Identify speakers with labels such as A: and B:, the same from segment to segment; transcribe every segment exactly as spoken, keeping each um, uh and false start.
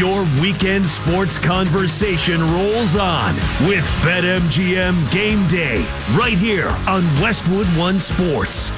A: Your weekend sports conversation rolls on with BetMGM Game Day right here on Westwood One Sports.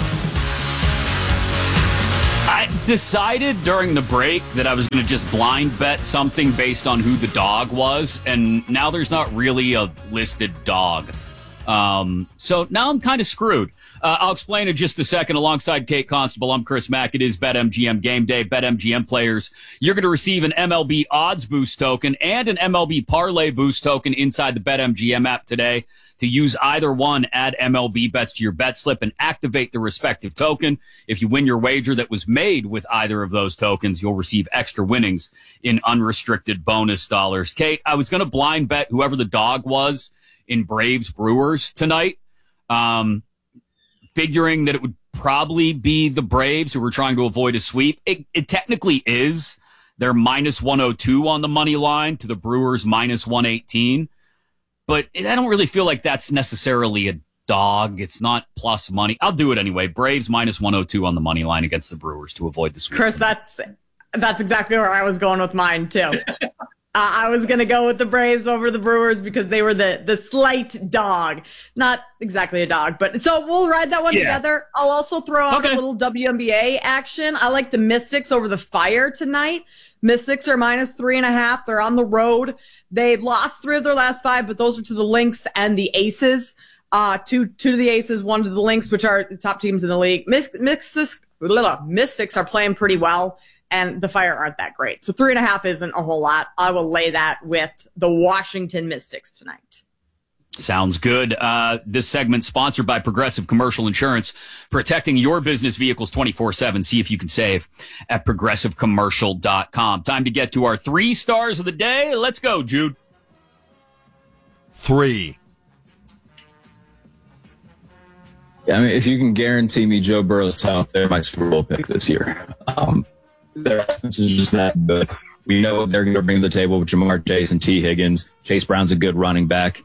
B: I decided during the break that I was going to just blind bet something based on who the dog was, and now there's not really a listed dog. Um, so now I'm kind of screwed. Uh, I'll explain in just a second. Alongside Kate Constable, I'm Chris Mack. It is BetMGM Game Day. BetMGM players, you're going to receive an M L B Odds Boost token and an M L B Parlay Boost token inside the BetMGM app today. To use either one, add M L B bets to your bet slip and activate the respective token. If you win your wager that was made with either of those tokens, you'll receive extra winnings in unrestricted bonus dollars. Kate, I was going to blind bet whoever the dog was in Braves Brewers tonight, um, figuring that it would probably be the Braves who were trying to avoid a sweep. It, it technically is. They're minus one oh two on the money line to the Brewers minus one eighteen. But I don't really feel like that's necessarily a dog. It's not plus money. I'll do it anyway. Braves minus one oh two on the money line against the Brewers to avoid the sweep.
C: Chris, that's that's exactly where I was going with mine, too. uh, I was going to go with the Braves over the Brewers because they were the, the slight dog. Not exactly a dog, but so we'll ride that one yeah. together. I'll also throw out okay. a little W N B A action. I like the Mystics over the Fire tonight. Mystics are minus three and a half. They're on the road. They've lost three of their last five, but those are to the Lynx and the Aces. Uh, two, two to the Aces, one to the Lynx, which are the top teams in the league. Mystics, Mystics are playing pretty well, and the Fire aren't that great. So three and a half isn't a whole lot. I will lay that with the Washington Mystics tonight.
B: Sounds good. Uh, this segment sponsored by Progressive Commercial Insurance, protecting your business vehicles twenty-four seven. See if you can save at progressive commercial dot com. Time to get to our three stars of the day. Let's go, Jude.
D: Three.
E: Yeah, I mean, if you can guarantee me Joe Burrow's top, they're my Super Bowl pick this year. Um, their offense is just that good. We know what they're going to bring to the table with Jamar Chase and T. Higgins. Chase Brown's a good running back.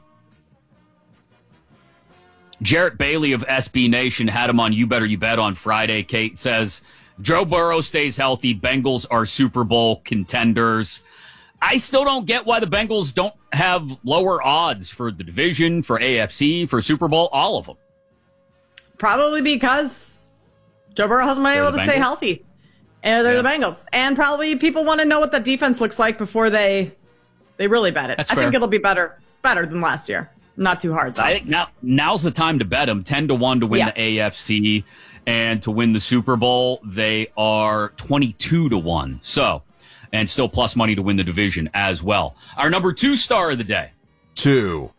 B: Jarrett Bailey of S B Nation had him on You Better You Bet on Friday. Kate says, Joe Burrow stays healthy. Bengals are Super Bowl contenders. I still don't get why the Bengals don't have lower odds for the division, for A F C, for Super Bowl, all of them.
C: Probably because Joe Burrow hasn't been able to stay healthy. And they're yeah. the Bengals. And probably people want to know what the defense looks like before they they really bet it.
B: That's
C: I
B: fair.
C: think it'll be better better than last year. Not too hard, though.
B: I think now now's the time to bet them. ten to one to win yeah. the A F C, and to win the Super Bowl, they are twenty-two to one. So, and still plus money to win the division as well. Our number two star of the day.
D: Two.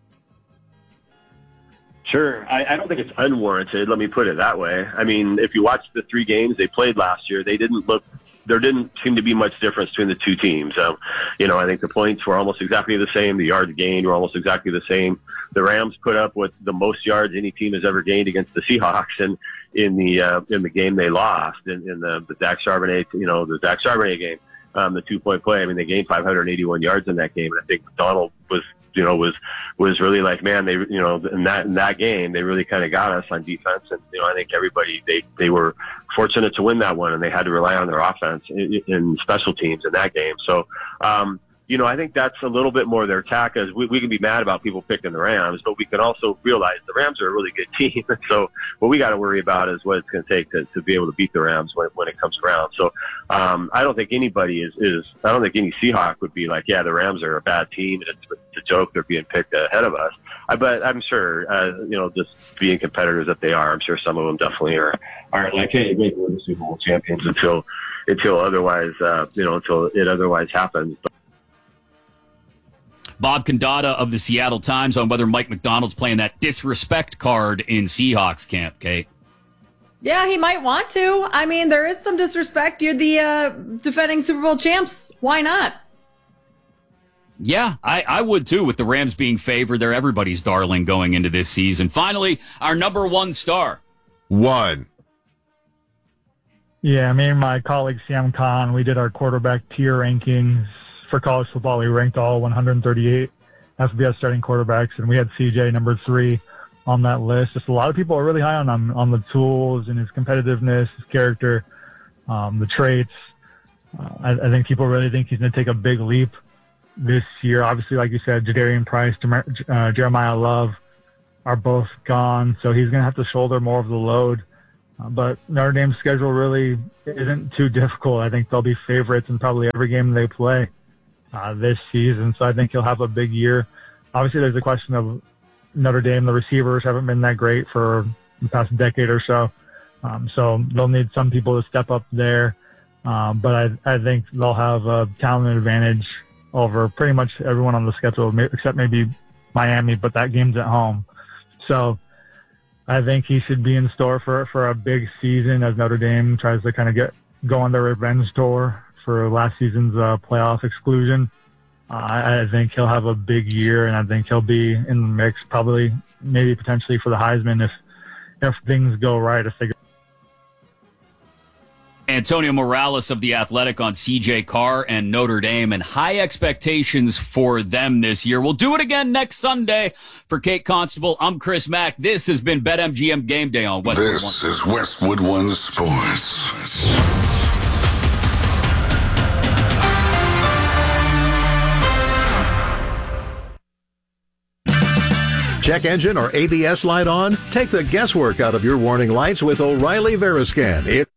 F: Sure. I, I don't think it's unwarranted. Let me put it that way. I mean, if you watch the three games they played last year, they didn't look, there didn't seem to be much difference between the two teams. Um, you know, I think the points were almost exactly the same. The yards gained were almost exactly the same. The Rams put up with the most yards any team has ever gained against the Seahawks, and in the uh, in the game they lost in, in the, the Zach Charbonnet, you know, the Zach Charbonnet game, um, the two point play. I mean, they gained five hundred eighty-one yards in that game, and I think Donald was. You know, was was really like, man, they, you know, in that in that game, they really kind of got us on defense, and you know, I think everybody they they were fortunate to win that one, and they had to rely on their offense in, in special teams in that game. So, um, you know, I think that's a little bit more their attack. As we, we can be mad about people picking the Rams, but we can also realize the Rams are a really good team. So what we got to worry about is what it's going to take to, to be able to beat the Rams when, when it comes around. So um, I don't think anybody is, is, I don't think any Seahawk would be like, yeah, the Rams are a bad team, and it's, it's a joke they're being picked ahead of us. I, but I'm sure, uh, you know, just being competitors that they are, I'm sure some of them definitely are, are like, hey, maybe we're the Super Bowl champions until, until otherwise, uh, you know, until it otherwise happens. But
B: Bob Condata of the Seattle Times on whether Mike McDonald's playing that disrespect card in Seahawks camp, Kate.
C: Yeah, he might want to. I mean, there is some disrespect. You're the uh, defending Super Bowl champs. Why not?
B: Yeah, I, I would too, with the Rams being favored. They're everybody's darling going into this season. Finally, our number one star.
D: One.
G: Yeah, me and my colleague Sam Khan, we did our quarterback tier rankings for college football. We ranked all one hundred thirty-eight F B S starting quarterbacks, and we had C J number three on that list. Just a lot of people are really high on him, on the tools and his competitiveness, his character, um, the traits. Uh, I, I think people really think he's going to take a big leap this year. Obviously, like you said, Jadarian Price, uh, Jeremiah Love are both gone, so he's going to have to shoulder more of the load. Uh, but Notre Dame's schedule really isn't too difficult. I think they'll be favorites in probably every game they play uh, this season, so I think he'll have a big year. Obviously, there's a question of Notre Dame. The receivers haven't been that great for the past decade or so, um, so they'll need some people to step up there. Um, but I, I think they'll have a talent advantage over pretty much everyone on the schedule, except maybe Miami, but that game's at home. So I think he should be in store for, for a big season as Notre Dame tries to kind of get go on their revenge tour for last season's uh, playoff exclusion. Uh, I, I think he'll have a big year, and I think he'll be in the mix, probably, maybe potentially for the Heisman if if things go right. If they go.
B: Antonio Morales of The Athletic on C J Carr and Notre Dame, and high expectations for them this year. We'll do it again next Sunday. For Kate Constable, I'm Chris Mack. This has been BetMGM Game Day on Westwood One.
H: This is Westwood One Sports.
I: Check engine or A B S light on? Take the guesswork out of your warning lights with O'Reilly Veriscan. It